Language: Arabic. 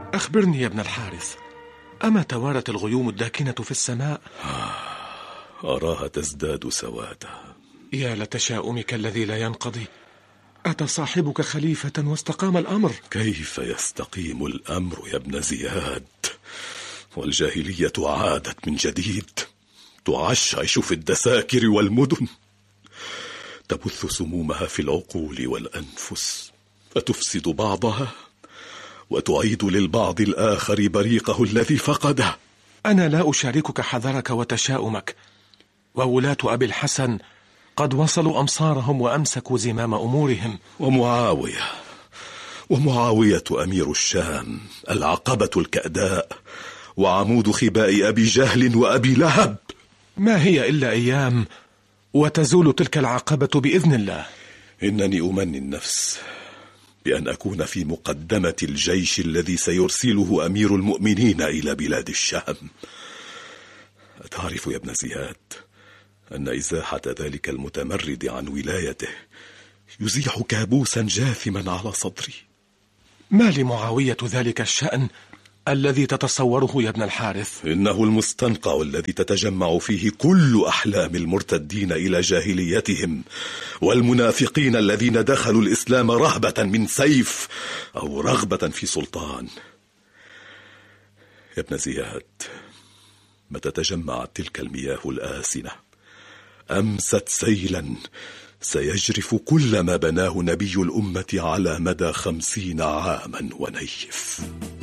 أخبرني يا ابن الحارث، أما توارت الغيوم الداكنة في السماء؟ أراها تزداد سوادا. يا لتشاؤمك الذي لا ينقضي. أتى صاحبك خليفة واستقام الأمر. كيف يستقيم الأمر يا ابن زياد؟ والجاهلية عادت من جديد، تعشعش في الدساكر والمدن، تبث سمومها في العقول والأنفس، فتفسد بعضها وتعيد للبعض الآخر بريقه الذي فقده. أنا لا أشاركك حذرك وتشاؤمك، وولاة أبي الحسن قد وصلوا أمصارهم وأمسكوا زمام أمورهم. ومعاوية أمير الشام، العقبة الكأداء، وعمود خباء أبي جهل وأبي لهب. ما هي إلا أيام وتزول تلك العقبة بإذن الله. إنني أمني النفس بأن أكون في مقدمة الجيش الذي سيرسله أمير المؤمنين إلى بلاد الشام. أتعرف يا ابن زياد أن إزاحة ذلك المتمرد عن ولايته يزيح كابوسا جاثما على صدري. ما لمعاوية ذلك الشأن الذي تتصوره يا ابن الحارث؟ إنه المستنقع الذي تتجمع فيه كل أحلام المرتدين إلى جاهليتهم، والمنافقين الذين دخلوا الإسلام رهبة من سيف أو رغبة في سلطان. يا ابن زياد، متى تجمعت تلك المياه الآسنة أمست سيلا سيجرف كل ما بناه نبي الأمة على مدى 50 عاما ونيف.